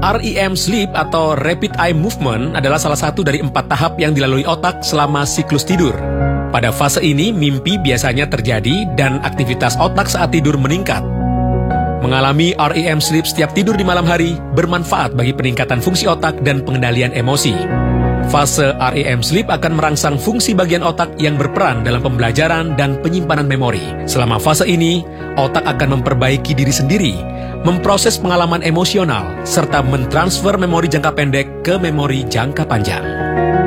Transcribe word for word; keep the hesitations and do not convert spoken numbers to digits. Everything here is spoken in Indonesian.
R E M sleep atau Rapid Eye Movement adalah salah satu dari empat tahap yang dilalui otak selama siklus tidur. Pada fase ini, mimpi biasanya terjadi dan aktivitas otak saat tidur meningkat. Mengalami R E M sleep setiap tidur di malam hari bermanfaat bagi peningkatan fungsi otak dan pengendalian emosi. Fase R E M sleep akan merangsang fungsi bagian otak yang berperan dalam pembelajaran dan penyimpanan memori. Selama fase ini, otak akan memperbaiki diri sendiri, memproses pengalaman emosional, serta mentransfer memori jangka pendek ke memori jangka panjang.